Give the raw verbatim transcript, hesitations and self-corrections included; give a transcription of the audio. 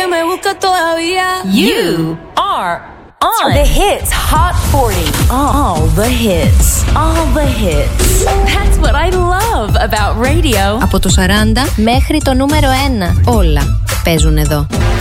me busca todavía. You are on The Hits Hot forty. all the hits. All the hits. That's what I love about radio. Από το σαράντα μέχρι το νούμερο ένα. Όλα παίζουν εδώ.